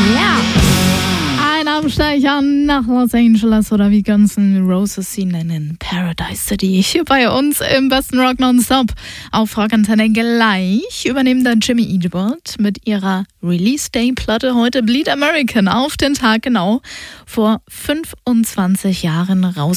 Ja! Ein Abstecher nach Los Angeles oder wie Guns N' Roses sie nennen, Paradise City. Hier bei uns im besten Rock Nonstop auf Rockantenne. Gleich übernehmen dann Jimmy Eat World mit ihrer Release-Day-Platte heute Bleed American auf den Tag genau vor 25 Jahren raus.